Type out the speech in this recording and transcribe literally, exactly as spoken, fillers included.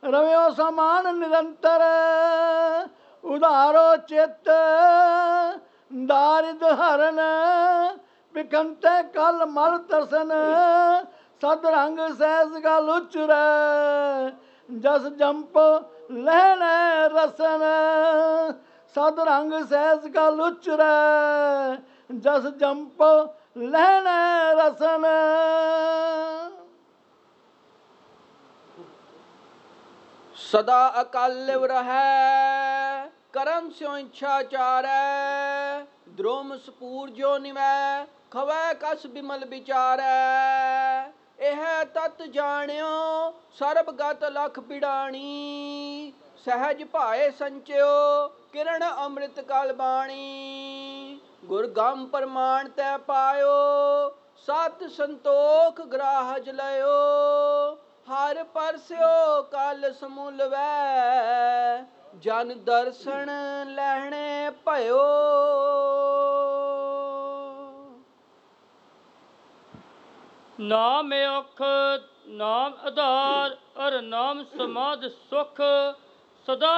ਰਵਿਓ ਸਮਾਨ ਨਿਰੰਤਰ ਉਧਾਰੋ ਚਿੱਤ ਦਾਰਿਦ ਹਰਨ ਬਿਕੰਤੇ ਕਲ ਮਲ ਤਰਸਨ ਸਦ ਰੰਗ ਸਹਿਜ ਗਲ ਉਚਰੈ ਜਸ ਜੰਪ ਲਹਿਣੈ ਰਸਨ ਸਦ ਰੰਗ ਸਹਿਜ ਗਲ ਉਚਰੈ ਜਸ ਜੰਪ ਲਹਿਣੈ ਰਸਨ। ਸਦਾ ਅਕਾਲ ਰਹੈ ਕਰਮ ਸਿਉ ਇੱਛਾ ਚਾਰੈ ਦ੍ਰੋਮ ਸਪੂਰ ਜੋ ਨਿਵੈ ਖਵੈ ਕਸ ਬਿਮਲ ਵਿਚਾਰੈ ਇਹ ਤਤ ਜਾਣਿਓ ਸਰਬ ਗਤ ਲਖ ਪਿੜਾਣੀ ਸਹਿਜ ਭਾਏ ਸੰਚਿਓ ਕਿਰਣ ਅੰਮ੍ਰਿਤ ਕਲ ਬਾਣੀ ਗੁਰ ਗਮ ਪ੍ਰਮਾਣ ਤੈ ਪਾਇਓ ਸਤ ਸੰਤੋਖ ਗ੍ਰਾਹਜ ਲਇਓ ਹਰ ਪਰਸਿਓ ਕਲ ਸਮੂਲ ਵੈ ਜਨ ਦਰਸ਼ਨ ਲੈਣੇ ਭਇਓ। ਨਾਮ ਔਖ ਨਾਮ ਆਧਾਰ ਅਰ ਨਾਮ ਸਮਾਧ ਸੁਖ ਸਦਾ